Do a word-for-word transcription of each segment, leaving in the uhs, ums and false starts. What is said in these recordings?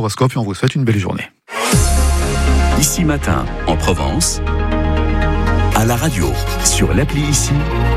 l'horoscope et on vous souhaite une belle journée. Ici Matin, en Provence, à la radio, sur l'appli Ici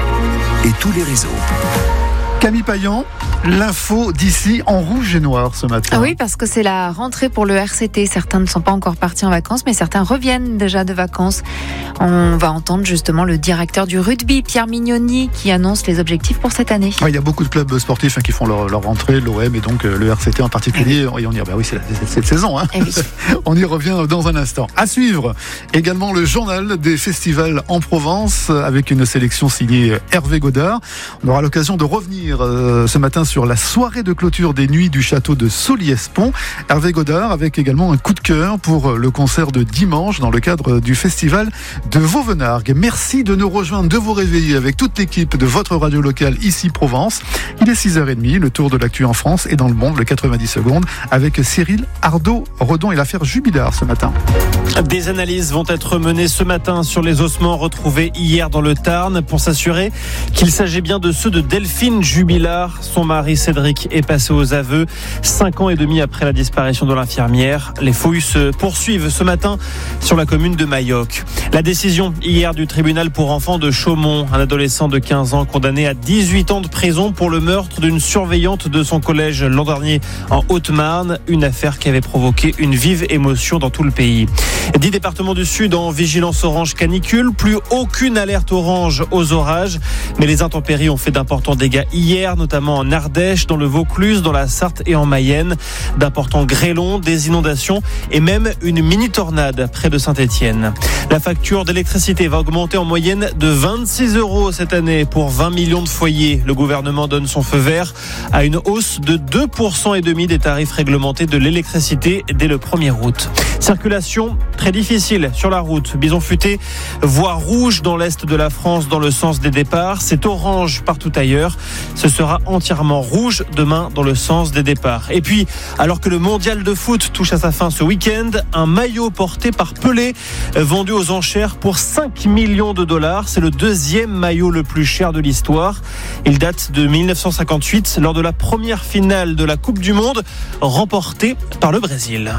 et tous les réseaux. Camille Payan, l'info d'ici en rouge et noir ce matin. Ah oui, parce que c'est la rentrée pour le R C T. Certains ne sont pas encore partis en vacances, mais certains reviennent déjà de vacances. On va entendre justement le directeur du rugby, Pierre Mignoni, qui annonce les objectifs pour cette année. Ouais, il y a beaucoup de clubs sportifs hein, qui font leur, leur rentrée, l'O M et donc euh, le R C T en particulier. Et on y bah oui, c'est la, c'est cette saison. Hein. Et oui. On y revient dans un instant. À suivre également le journal des festivals en Provence avec une sélection signée Hervé Godard. On aura l'occasion de revenir euh, ce matin sur la soirée de clôture des nuits du château de Sauliès-Pont. Hervé Godard avec également un coup de cœur pour le concert de dimanche dans le cadre du festival de Vauvenargues. Merci de nous rejoindre, de vous réveiller avec toute l'équipe de votre radio locale ici Provence. Il est six heures trente, le tour de l'actu en France et dans le monde, le quatre-vingt-dix secondes avec Cyril Ardo-Redon et l'affaire Jubilard ce matin. Des analyses vont être menées ce matin sur les ossements retrouvés hier dans le Tarn pour s'assurer qu'il s'agit bien de ceux de Delphine Jubilard. Son mari Cédric est passé aux aveux cinq ans et demi après la disparition de l'infirmière. Les fouilles se poursuivent ce matin sur la commune de Mayoc. La décision hier du tribunal pour enfants de Chaumont, un adolescent de quinze ans condamné à dix-huit ans de prison pour le meurtre d'une surveillante de son collège l'an dernier en Haute-Marne, une affaire qui avait provoqué une vive émotion dans tout le pays. Dix départements du Sud en vigilance orange canicule, plus aucune alerte orange aux orages, mais les intempéries ont fait d'importants dégâts hier, notamment en Ardèche, dans le Vaucluse, dans la Sarthe et en Mayenne. D'importants grêlons, des inondations et même une mini-tornade près de Saint-Étienne. La facture d'électricité va augmenter en moyenne de vingt-six euros cette année pour vingt millions de foyers. Le gouvernement donne son feu vert à une hausse de deux pour cent et demi des tarifs réglementés de l'électricité dès le premier août. Circulation très difficile sur la route. Bison futé, voie rouge dans l'est de la France dans le sens des départs. C'est orange partout ailleurs. Ce sera entièrement rouge demain dans le sens des départs. Et puis, alors que le mondial de foot touche à sa fin ce week-end, un maillot porté par Pelé vendu aux enchères pour cinq millions de dollars. C'est le deuxième maillot le plus cher de l'histoire. Il date de dix-neuf cent cinquante-huit lors de la première finale de la Coupe du Monde remportée par le Brésil.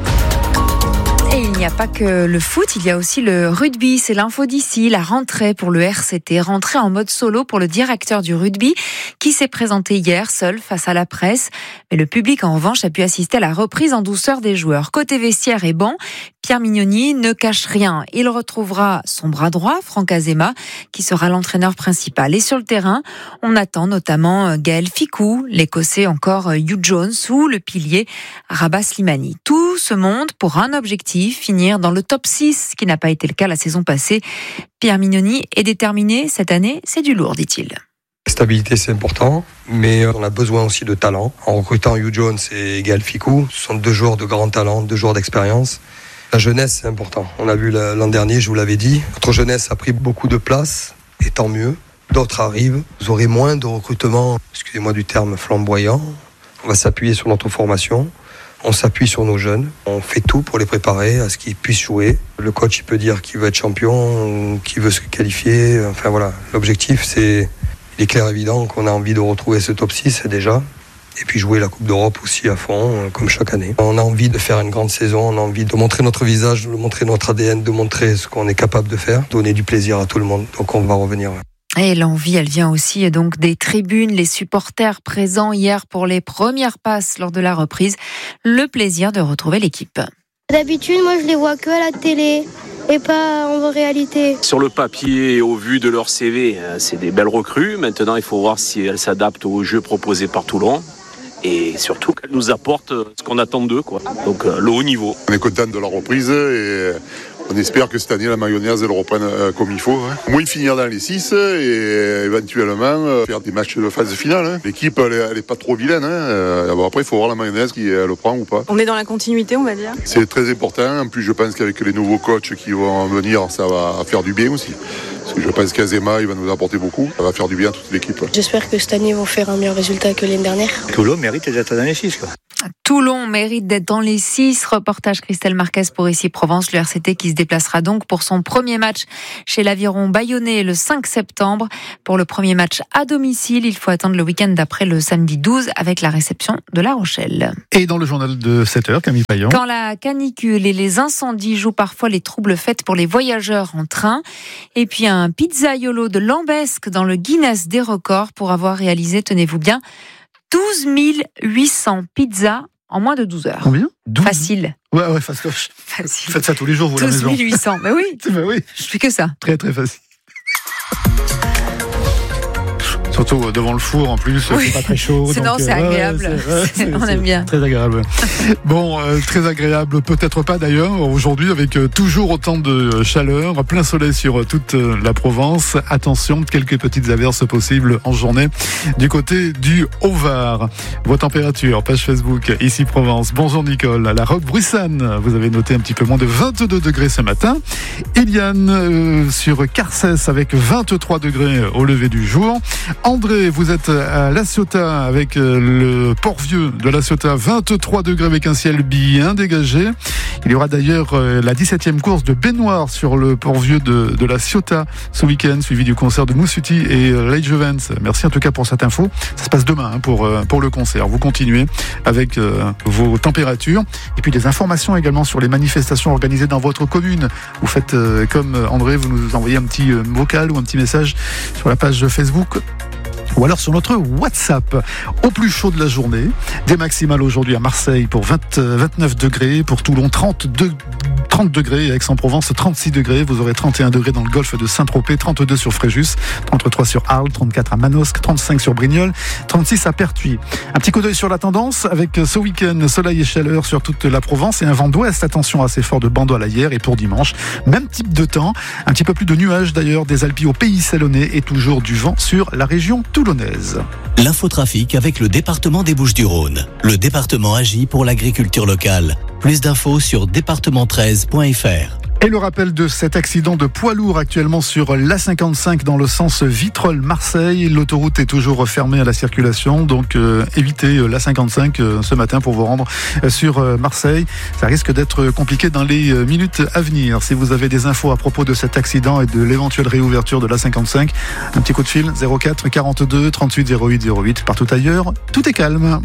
Et il n'y a pas que le foot, il y a aussi le rugby. C'est l'info d'ici, la rentrée pour le R C T. Rentrée en mode solo pour le directeur du rugby qui s'est présenté hier seul face à la presse. Mais le public, en revanche, a pu assister à la reprise en douceur des joueurs. Côté vestiaire et banc, Pierre Mignoni ne cache rien. Il retrouvera son bras droit, Franck Azema, qui sera l'entraîneur principal. Et sur le terrain, on attend notamment Gaël Fickou, l'Écossais encore Hugh Jones ou le pilier Rabah Slimani. Tout ce monde pour un objectif, finir dans le top six, ce qui n'a pas été le cas la saison passée. Pierre Mignoni est déterminé. Cette année, c'est du lourd, dit-il. Stabilité, c'est important, mais on a besoin aussi de talent. En recrutant Hugh Jones et Gaël Fickou, ce sont deux joueurs de grand talent, deux joueurs d'expérience. La jeunesse, c'est important. On a vu l'an dernier, je vous l'avais dit, notre jeunesse a pris beaucoup de place, et tant mieux. D'autres arrivent, vous aurez moins de recrutement, excusez-moi du terme, flamboyant. On va s'appuyer sur notre formation, on s'appuie sur nos jeunes, on fait tout pour les préparer à ce qu'ils puissent jouer. Le coach, il peut dire qu'il veut être champion, qu'il veut se qualifier. Enfin voilà, l'objectif, c'est, il est clair et évident qu'on a envie de retrouver ce top six déjà. Et puis jouer la Coupe d'Europe aussi à fond, comme chaque année. On a envie de faire une grande saison, on a envie de montrer notre visage, de montrer notre A D N, de montrer ce qu'on est capable de faire, donner du plaisir à tout le monde. Donc on va revenir. Et l'envie, elle vient aussi donc des tribunes, les supporters présents hier pour les premières passes lors de la reprise. Le plaisir de retrouver l'équipe. D'habitude, moi je les vois que à la télé et pas en réalité. Sur le papier et au vu de leur C V, c'est des belles recrues. Maintenant, il faut voir si elles s'adaptent aux jeux proposés par Toulon. Et surtout qu'elle nous apporte ce qu'on attend d'eux, quoi. Donc euh, le haut niveau. On est content de la reprise et on espère que cette année la mayonnaise elle reprenne euh, comme il faut. Hein. Au moins finir dans les six et éventuellement euh, faire des matchs de phase finale. Hein. L'équipe elle est, elle est pas trop vilaine. Hein. Euh, bon, après il faut voir la mayonnaise qui elle le prend ou pas. On est dans la continuité, on va dire. C'est très important. En plus je pense qu'avec les nouveaux coachs qui vont venir, ça va faire du bien aussi. Parce que je pense qu'Azema il va nous apporter beaucoup. Ça va faire du bien à toute l'équipe. J'espère que cette année ils vont faire un meilleur résultat que l'année dernière. Toulon mérite d'être dans les six, quoi. Toulon mérite d'être dans les six. Reportage Christelle Marquez pour Ici Provence. Le R C T qui se déplacera donc pour son premier match chez l'Aviron Bayonnais le cinq septembre. Pour le premier match à domicile, il faut attendre le week-end d'après le samedi douze avec la réception de La Rochelle. Et dans le journal de sept heures, Camille Payan. Quand la canicule et les incendies jouent parfois les troubles faits pour les voyageurs en train. Et puis un pizzaiolo de Lambesc dans le Guinness des records pour avoir réalisé, tenez-vous bien, douze mille huit cents pizzas en moins de douze heures. Combien ? douze Facile. Ouais, ouais, fastoche. Facile. Faites ça tous les jours, vous, la maison. douze mille huit cents, mais oui. bah oui. Je fais que ça. Très, très facile. Surtout devant le four en plus, oui. C'est pas très chaud. Sinon donc, c'est euh, agréable. Ouais, c'est, c'est, On c'est, aime bien. Très agréable. Bon, euh, très agréable, peut-être pas d'ailleurs, aujourd'hui avec euh, toujours autant de chaleur, plein soleil sur euh, toute euh, la Provence. Attention, quelques petites averses possibles en journée du côté du Haut-Var. Vos températures, page Facebook, Ici Provence. Bonjour Nicole, à la Roque-Bruxanne, vous avez noté un petit peu moins de vingt-deux degrés ce matin. Eliane euh, sur Carcès avec vingt-trois degrés au lever du jour. André, vous êtes à La Ciotat avec le Port-Vieux de La Ciotat, vingt-trois degrés avec un ciel bien dégagé. Il y aura d'ailleurs la dix-septième course de baignoire sur le Port-Vieux de, de La Ciotat ce week-end, suivi du concert de Moussuti et Lage Vance. Merci en tout cas pour cette info. Ça se passe demain hein, pour, pour le concert. Vous continuez avec euh, vos températures et puis des informations également sur les manifestations organisées dans votre commune. Vous faites euh, comme André, vous nous envoyez un petit euh, vocal ou un petit message sur la page Facebook ou alors sur notre WhatsApp. Au plus chaud de la journée, des maximales aujourd'hui à Marseille pour vingt, vingt-neuf degrés, pour Toulon trente-deux, trente degrés, et Aix-en-Provence trente-six degrés, vous aurez trente et un degrés dans le golfe de Saint-Tropez, trente-deux sur Fréjus, trente-trois sur Arles, trente-quatre à Manosque, trente-cinq sur Brignoles, trente-six à Pertuis. Un petit coup d'œil sur la tendance avec ce week-end soleil et chaleur sur toute la Provence et un vent d'ouest, attention assez fort de Bandoil hier et pour dimanche. Même type de temps, un petit peu plus de nuages d'ailleurs des Alpes au Pays Salonnais et toujours du vent sur la région toulonnaise. L'infotrafic avec le département des Bouches-du-Rhône. Le département agit pour l'agriculture locale. Plus d'infos sur département treize point f r. Et le rappel de cet accident de poids lourd actuellement sur l'A cinquante-cinq dans le sens Vitrolles-Marseille. L'autoroute est toujours fermée à la circulation, donc euh, évitez l'A cinquante-cinq euh, ce matin pour vous rendre euh, sur euh, Marseille. Ça risque d'être compliqué dans les euh, minutes à venir. Si vous avez des infos à propos de cet accident et de l'éventuelle réouverture de l'A cinquante-cinq, un petit coup de fil zéro quatre quarante-deux trente-huit zéro huit zéro huit. Partout ailleurs, tout est calme.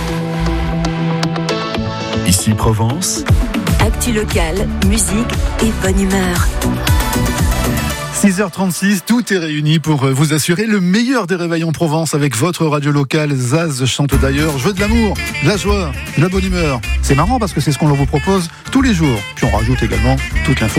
Ici Provence. Actu locale, musique et bonne humeur. six heures trente-six, tout est réuni pour vous assurer le meilleur des réveils en Provence avec votre radio locale. Zaz chante d'ailleurs Je veux de l'amour, de la joie, de la bonne humeur. C'est marrant parce que c'est ce qu'on vous propose tous les jours. Puis on rajoute également toute l'info